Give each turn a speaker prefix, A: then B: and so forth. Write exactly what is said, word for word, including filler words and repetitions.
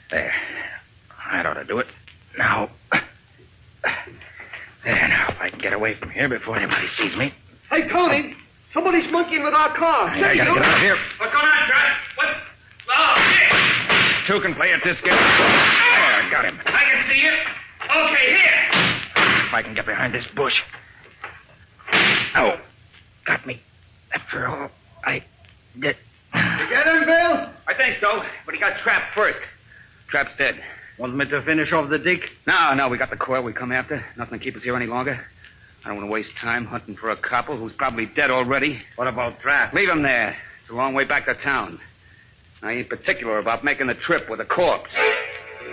A: There. That ought to do it. Now. There, now, if I can get away from here before anybody sees me.
B: Hey, Tony, somebody's monkeying with our car.
A: I, I gotta get out of here.
C: What's going on, Trot? What? Oh, shit!
A: Two can play at this game. There, I got him.
C: I can see you. Okay, here.
A: If I can get behind this bush. Oh, got me. After all, I did.
B: You get him, Bill?
C: I think so, but he got trapped first. Trap's dead.
B: Want me to finish off the dig?
C: No, no, we got the coil we come after. Nothing to keep us here any longer. I don't want to waste time hunting for a couple who's probably dead already.
B: What about Trap?
C: Leave him there. It's a long way back to town. I ain't particular about making the trip with a corpse.